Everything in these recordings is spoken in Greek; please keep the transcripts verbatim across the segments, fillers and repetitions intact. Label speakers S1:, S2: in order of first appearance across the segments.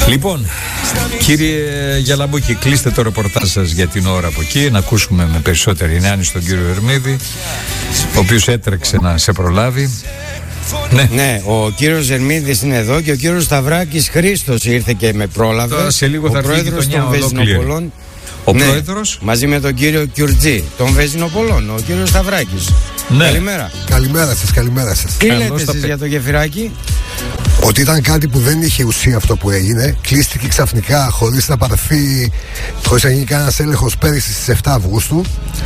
S1: Λοιπόν, κύριε Γιαλαμπούκη, κλείστε το ρεπορτάζ σας για την ώρα από εκεί, να ακούσουμε με περισσότερη ενάνη στον κύριο Ερμίδη, ο οποίος έτρεξε να σε προλάβει. Ναι.
S2: ναι, ο κύριος Ερμίδης είναι εδώ και ο κύριος Σταυράκης Χρήστος ήρθε και με πρόλαβε.
S1: Τώρα σε λίγο θα έρθει η γειτονιά ολόκληρη. Ο
S2: ναι,
S1: πρόεδρος.
S2: Μαζί με τον κύριο Κιουρτζή των Βεζινοπολών, ο κύριος Σταυράκης.
S1: Ναι.
S2: Καλημέρα.
S3: Καλημέρα σας, καλημέρα σας.
S2: Τι λέτε εσείς για το γεφυράκι?
S3: Ότι ήταν κάτι που δεν είχε ουσία αυτό που έγινε. Κλείστηκε ξαφνικά χωρίς να παρθεί, χωρίς να γίνει κανένας έλεγχος πέρυσι στις επτά Αυγούστου.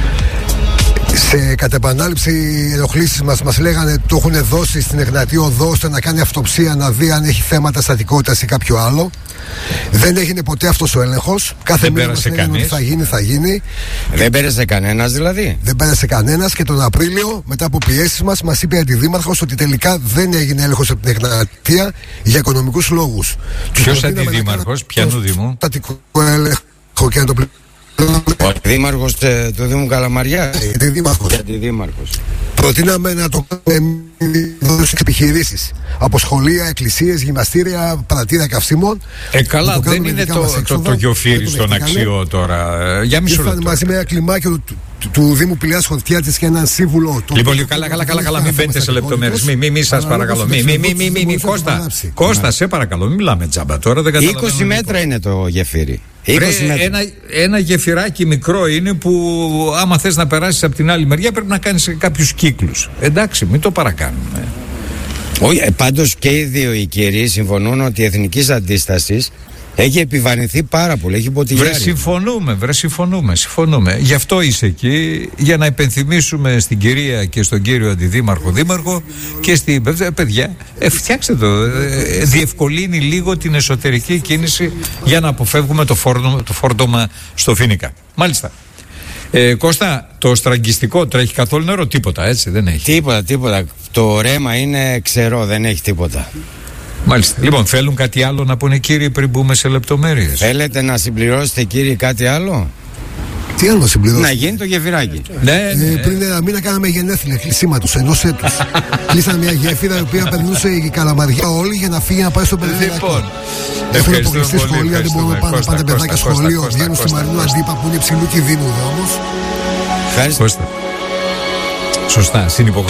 S3: Σε κατ' επανάληψη ενοχλήσεις μας μας λέγανε το έχουν δώσει στην Εγνατή Οδό ώστε να κάνει αυτοψία να δει αν έχει θέματα στατικότητας ή κάποιο άλλο. Δεν έγινε ποτέ αυτός ο έλεγχος. Κάθε μήνα μας λέγανε ότι θα γίνει, θα γίνει.
S2: Δεν πέρασε κανένας δηλαδή.
S3: Δεν πέρασε κανένας και τον Απρίλιο, μετά από πιέσεις μας, μας είπε η αντιδήμαρχος ότι τελικά δεν έγινε έλεγχος από την Εγνατία για οικονομικούς λόγους.
S1: Ποιος αντιδήμαρχος, ποιανού Δήμου?
S3: Στατικό έλεγχο και να το πληρώνουμε.
S2: Ο αντιδήμαρχος του Δήμου Καλαμαριά.
S3: Αντιδήμαρχος.
S2: Αντιδήμαρχος.
S3: Προτείναμε να το κάνουμε στις επιχειρήσεις. Από σχολεία, εκκλησίες, γυμναστήρια, παρατήρια καυσίμων.
S1: Ε, καλά, δεν είναι το, το, το γιοφύρι στον αξιό τώρα. Για μισό λεπτό.
S3: Μαζί με ένα κλιμάκιο του, του, του Δήμου Πηλαιάς Χορτιάτης και έναν σύμβουλο.
S1: Λοιπόν, λίγο, καλά, καλά, καλά, καλά, μην μπαίνετε σε λεπτομέρειες. Μη, μη, μη σας παρακαλώ. Μη, μη, μη, μη, μη, μη, Κώστα. Κώστα, σε παρακαλώ, μην μιλάμε τζάμπα τώρα.
S2: είκοσι μέτρα είναι το γεφύρι.
S1: Βρε, ένα, ένα γεφυράκι μικρό είναι που άμα θες να περάσεις από την άλλη μεριά πρέπει να κάνεις κάποιους κύκλους. Εντάξει, μην το παρακάνουμε.
S2: Όχι, πάντως και οι δύο οι κύριοι συμφωνούν ότι η εθνικής αντίστασης έχει επιβαρυνθεί πάρα πολύ, έχει ποτηλιάρει.
S1: Βρε συμφωνούμε, βρε συμφωνούμε, συμφωνούμε. Γι' αυτό είσαι εκεί, για να υπενθυμίσουμε στην κυρία και στον κύριο αντιδήμαρχο, δήμαρχο και στην παιδιά, ε, φτιάξτε το, ε, διευκολύνει λίγο την εσωτερική κίνηση για να αποφεύγουμε το, φόρντο, το φόρντομα στο Φοίνικα. Μάλιστα. Ε, Κώστα, το στραγγιστικό τρέχει καθόλου νερό? Τίποτα, έτσι δεν έχει?
S2: Τίποτα, τίποτα. Το ρέμα είναι ξερό, δεν έχει τίποτα.
S1: Μάλιστα. Λοιπόν, θέλουν κάτι άλλο να πούνε κύριοι πριν μπούμε σε λεπτομέρειες?
S2: Θέλετε να συμπληρώσετε κύριοι κάτι άλλο?
S3: Τι άλλο να συμπληρώσετε?
S2: Να γίνει το γεφυράκι.
S1: Ναι, ναι.
S3: Ε, πριν ένα μήνα κάναμε γενέθλια κλεισίματος ενός έτους. Κλείσαμε μια γέφυρα η οποία περνούσε η Καλαμαριά όλη για να φύγει να πάει στο περιφερειακό.
S1: Λοιπόν,
S3: έχουν αποκλειστεί σχολεία, δεν μπορούν να πάνε πάντα παιδάκια σχολείο. Βγαίνουν στη Μαρινού Αντίπα που είναι υψηλού κινδύνου δρόμος.
S1: Κώστα. Σωστά, συνυπογράφω.